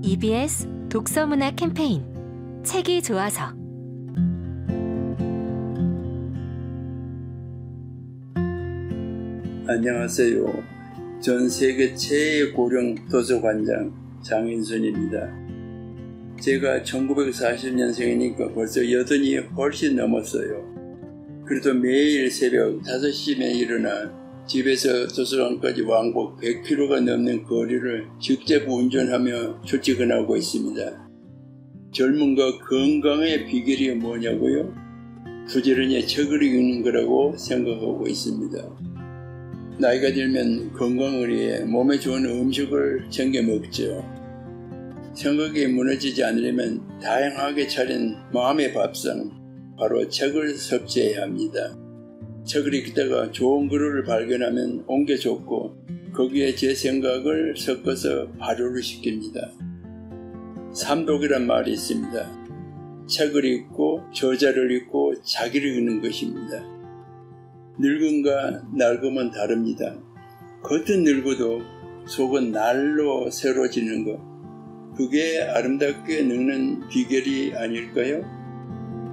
EBS 독서문화 캠페인 책이 좋아서. 안녕하세요. 전 세계 최애 고령 도서관장 장인순입니다. 제가 1940년생이니까 벌써 80이 훨씬 넘었어요. 그래도 매일 새벽 5시에 일어나 집에서 도서관까지 왕복 100km가 넘는 거리를 직접 운전하며 출퇴근 하고 있습니다. 젊음과 건강의 비결이 뭐냐고요? 부지런히 책을 읽는 거라고 생각하고 있습니다. 나이가 들면 건강을 위해 몸에 좋은 음식을 챙겨 먹죠. 생각이 무너지지 않으려면 다양하게 차린 마음의 밥상, 바로 책을 섭취해야 합니다. 책을 읽다가 좋은 글을 발견하면 옮겨 적고 거기에 제 생각을 섞어서 발효를 시킵니다. 삼독이란 말이 있습니다. 책을 읽고 저자를 읽고 자기를 읽는 것입니다. 늙음과 낡음은 다릅니다. 겉은 늙어도 속은 날로 새로워지는 것, 그게 아름답게 늙는 비결이 아닐까요?